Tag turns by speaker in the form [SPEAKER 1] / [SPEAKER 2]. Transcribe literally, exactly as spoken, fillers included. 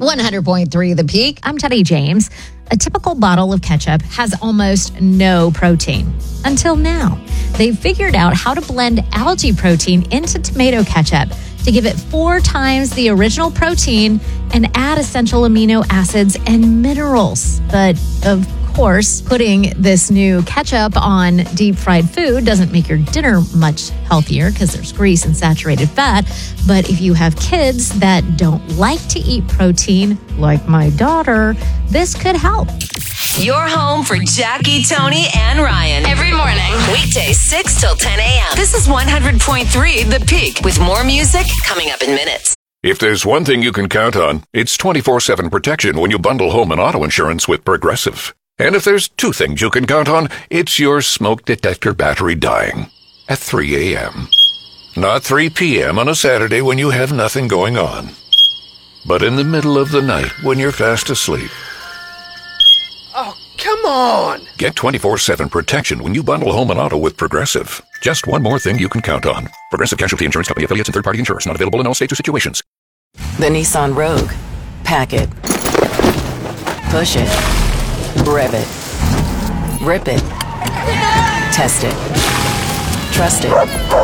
[SPEAKER 1] one hundred point three The Peak.
[SPEAKER 2] I'm Teddy James. A typical bottle of ketchup has almost no protein. Until now. They've figured out how to blend algae protein into tomato ketchup to give it four times the original protein and add essential amino acids and minerals. But of course, putting this new ketchup on deep fried food doesn't make your dinner much healthier because there's grease and saturated fat. But if you have kids that don't like to eat protein, like my daughter, this could help.
[SPEAKER 3] Your home for Jackie, Tony, and Ryan. Every morning. Weekdays six till ten a.m. This is one hundred point three The Peak with more music coming up in minutes.
[SPEAKER 4] If there's one thing you can count on, it's twenty-four seven protection when you bundle home and auto insurance with Progressive. And if there's two things you can count on, it's your smoke detector battery dying at three a.m. Not three p.m. on a Saturday when you have nothing going on, but in the middle of the night when you're fast asleep.
[SPEAKER 5] Oh, come on!
[SPEAKER 4] Get twenty-four seven protection when you bundle home and auto with Progressive. Just one more thing you can count on. Progressive Casualty Insurance Company affiliates and third-party insurers. Not available in all states or situations.
[SPEAKER 6] The Nissan Rogue. Pack it. Push it. Rev it. Rip it. Test it. Trust it.